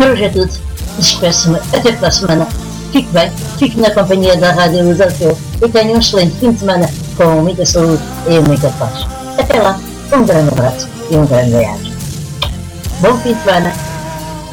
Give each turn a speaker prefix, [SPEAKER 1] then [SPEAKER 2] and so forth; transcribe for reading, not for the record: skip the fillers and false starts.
[SPEAKER 1] Por hoje é tudo. Despeço-me até para a semana. Fique bem, fique na companhia da Rádio Luz Orfeu e tenha um excelente fim de semana com muita saúde e muita paz. Até lá, um grande abraço e um grande beijo. Bom fim de semana.